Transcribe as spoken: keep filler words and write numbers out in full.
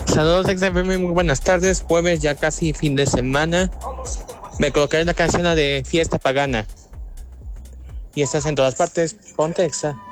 Saludos, X F M, muy buenas tardes. Jueves, ya casi fin de semana. Me colocaré la canción de Fiesta Pagana. Y estás en todas partes. Ponte Exa.